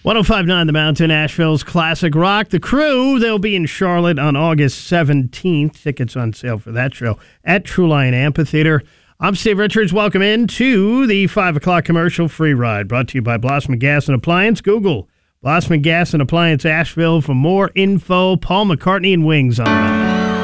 105.9 The Mountain, Asheville's classic rock. The Crew, they'll be in Charlotte on August 17th. Tickets on sale for that show at True Lion Amphitheater. I'm Steve Richards. Welcome in to the 5 o'clock commercial free ride, brought to you by Blossman Gas and Appliance. Google Blossman Gas and Appliance Asheville for more info. Paul McCartney and Wings on the